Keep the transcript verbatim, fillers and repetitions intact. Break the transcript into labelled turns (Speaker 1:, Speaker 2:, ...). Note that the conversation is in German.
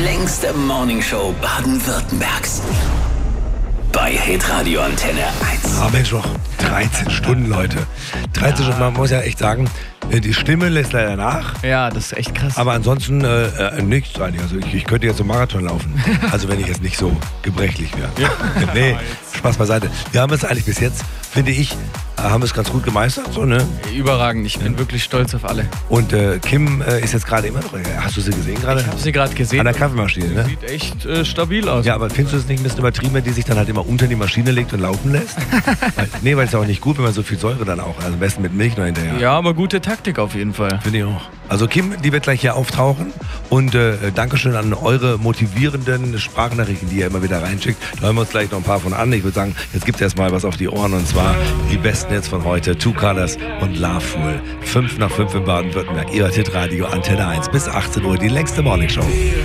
Speaker 1: längste Morningshow Baden-Württembergs. Bei Hitradio Antenne eins.
Speaker 2: Ah Mensch, noch dreizehn Stunden, Leute. dreizehn Stunden, man muss ja echt sagen, die Stimme lässt leider nach.
Speaker 3: Ja, das ist echt krass.
Speaker 2: Aber ansonsten äh, äh, nichts eigentlich. Also ich, ich könnte jetzt einen Marathon laufen. Also wenn ich jetzt nicht so gebrechlich wäre. Ja. Nee, Spaß beiseite. Wir haben es eigentlich bis jetzt, finde ich, haben es ganz gut gemeistert. So, ne?
Speaker 3: Überragend, ich bin ja. wirklich stolz auf alle.
Speaker 2: Und äh, Kim äh, ist jetzt gerade immer noch, hast du sie gesehen gerade?
Speaker 3: Ich habe sie gerade gesehen.
Speaker 2: An der Kaffeemaschine, ne?
Speaker 3: Sieht echt äh, stabil aus.
Speaker 2: Ja, aber findest du es nicht ein bisschen übertrieben, wenn die sich dann halt immer unter die Maschine legt und laufen lässt? weil, nee, weil es ist auch nicht gut, wenn man so viel Säure dann auch, also am besten mit Milch noch hinterher.
Speaker 3: Ja, aber gute Taktik auf jeden Fall.
Speaker 2: Finde ich auch. Also Kim, die wird gleich hier auftauchen und äh, Dankeschön an eure motivierenden Sprachnachrichten, die ihr immer wieder reinschickt. Da hören wir uns gleich noch ein paar von an. Ich würde sagen, jetzt gibt es erstmal was auf die Ohren und zwar die besten jetzt von heute. Two Colors und Love Fool. Fünf nach fünf in Baden-Württemberg. Ihr hört Hitradio Antenne eins bis achtzehn Uhr, die längste Morningshow.